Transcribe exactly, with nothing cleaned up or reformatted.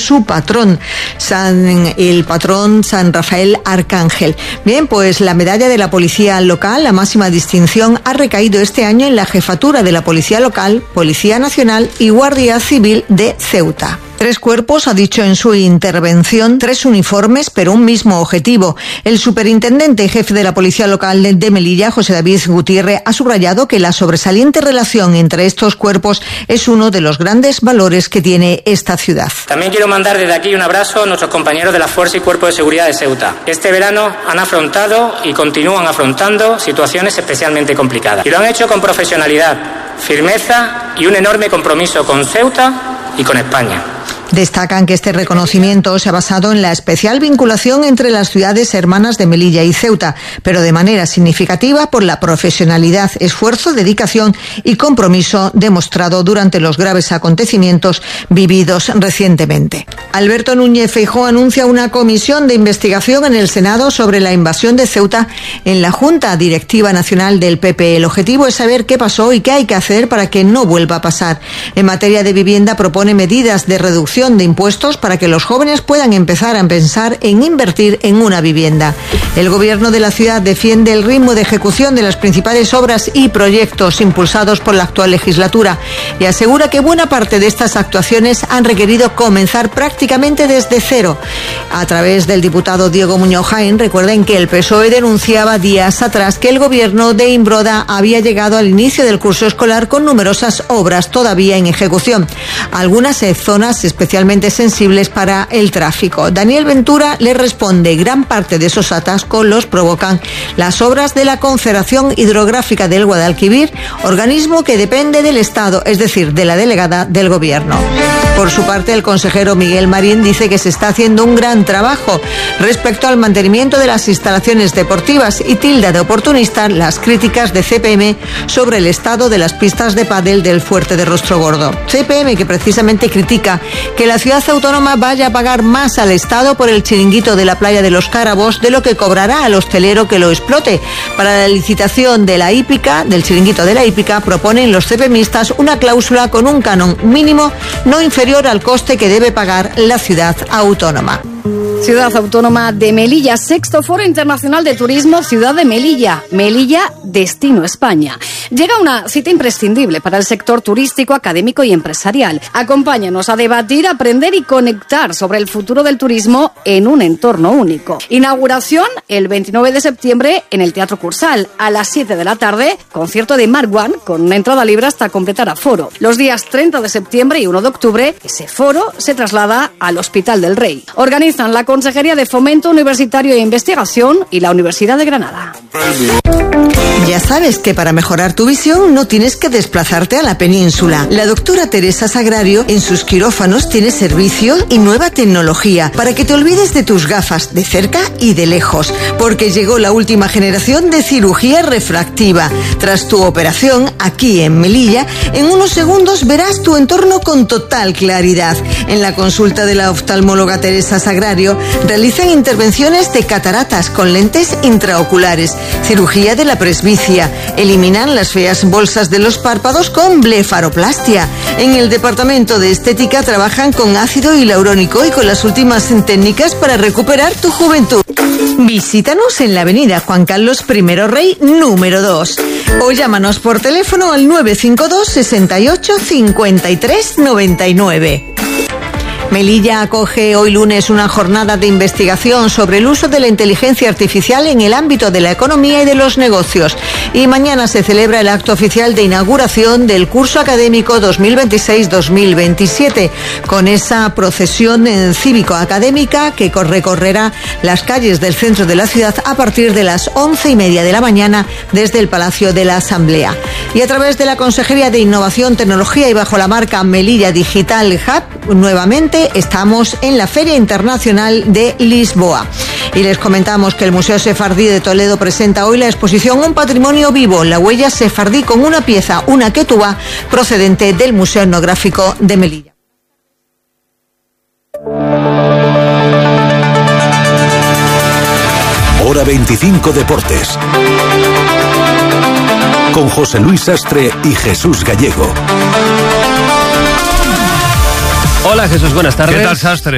su patrón, San, el patrón San Rafael Arcángel. Bien, pues la medalla de la policía local, la máxima distinción, ha recaído este año en la jefatura de la Policía Local, Policía Nacional y Guardia Civil de Ceuta. Tres cuerpos, ha dicho en su intervención, tres uniformes, pero un mismo objetivo. El superintendente y jefe de la Policía Local de Melilla, José David Gutiérrez, ha subrayado que la sobresaliente relación entre estos cuerpos es uno de los grandes valores que tiene esta ciudad. También quiero mandar desde aquí un abrazo a nuestros compañeros de la Fuerza y Cuerpo de Seguridad de Ceuta. Este verano han afrontado y continúan afrontando situaciones especialmente complicadas. Y lo han hecho con profesionalidad, firmeza y un enorme compromiso con Ceuta y con España. Destacan que este reconocimiento se ha basado en la especial vinculación entre las ciudades hermanas de Melilla y Ceuta, pero de manera significativa por la profesionalidad, esfuerzo, dedicación y compromiso demostrado durante los graves acontecimientos vividos recientemente. Alberto Núñez Feijóo anuncia una comisión de investigación en el Senado sobre la invasión de Ceuta en la Junta Directiva Nacional del P P. El objetivo es saber qué pasó y qué hay que hacer para que no vuelva a pasar. En materia de vivienda propone medidas de reducción de impuestos para que los jóvenes puedan empezar a pensar en invertir en una vivienda. El gobierno de la ciudad defiende el ritmo de ejecución de las principales obras y proyectos impulsados por la actual legislatura y asegura que buena parte de estas actuaciones han requerido comenzar prácticamente desde cero. A través del diputado Diego Muñoz Jaén, recuerden que el P S O E denunciaba días atrás que el gobierno de Imbroda había llegado al inicio del curso escolar con numerosas obras todavía en ejecución, algunas zonas especialmente sensibles para el tráfico. Daniel Ventura le responde: gran parte de esos atascos los provocan las obras de la Confederación Hidrográfica del Guadalquivir, organismo que depende del Estado, es decir, de la delegada del Gobierno. Por su parte, el consejero Miguel Marín dice que se está haciendo un gran trabajo respecto al mantenimiento de las instalaciones deportivas y tilda de oportunistas las críticas de C P M sobre el estado de las pistas de pádel del Fuerte de Rostrogordo. C P M que precisamente critica que la ciudad autónoma vaya a pagar más al Estado por el chiringuito de la playa de los Cárabos de lo que cobrará al hostelero que lo explote. Para la licitación de la hípica, del chiringuito de la hípica, proponen los CPMistas una cláusula con un canon mínimo no inferior al coste que debe pagar la ciudad autónoma. Ciudad Autónoma de Melilla, sexto Foro Internacional de Turismo, Ciudad de Melilla. Melilla, destino España. Llega una cita imprescindible para el sector turístico, académico y empresarial. Acompáñanos a debatir, aprender y conectar sobre el futuro del turismo en un entorno único. Inauguración el veintinueve de septiembre en el Teatro Cursal. A las siete de la tarde, concierto de Mark One con una entrada libre hasta completar aforo. Los días treinta de septiembre y uno de octubre, ese foro se traslada al Hospital del Rey. Organizan la Consejería de Fomento Universitario e Investigación y la Universidad de Granada. Ya sabes que para mejorar tu visión no tienes que desplazarte a la península. La doctora Teresa Sagrario en sus quirófanos tiene servicio y nueva tecnología para que te olvides de tus gafas de cerca y de lejos, porque llegó la última generación de cirugía refractiva. Tras tu operación, aquí en Melilla, en unos segundos verás tu entorno con total claridad. En la consulta de la oftalmóloga Teresa Sagrario realizan intervenciones de cataratas con lentes intraoculares, cirugía de la presbicia, eliminan las feas bolsas de los párpados con blefaroplastia. En el departamento de estética trabajan con ácido hialurónico y con las últimas técnicas para recuperar tu juventud. Visítanos en la avenida Juan Carlos I Rey número dos o llámanos por teléfono al nueve cinco dos, sesenta y ocho, cincuenta y tres, noventa y nueve. Melilla acoge hoy lunes una jornada de investigación sobre el uso de la inteligencia artificial en el ámbito de la economía y de los negocios. Y mañana se celebra el acto oficial de inauguración del curso académico dos mil veintiséis dos mil veintisiete, con esa procesión cívico-académica que recorrerá las calles del centro de la ciudad a partir de las once y media de la mañana desde el Palacio de la Asamblea. Y a través de la Consejería de Innovación, Tecnología y bajo la marca Melilla Digital Hub, nuevamente estamos en la Feria Internacional de Lisboa. Y les comentamos que el Museo Sefardí de Toledo presenta hoy la exposición Un Patrimonio Vivo, la huella sefardí, con una pieza, una ketubá, procedente del Museo Etnográfico de Melilla. Hora veinticinco Deportes. Con José Luis Sastre y Jesús Gallego. Hola Jesús, buenas tardes. ¿Qué tal, Sastre?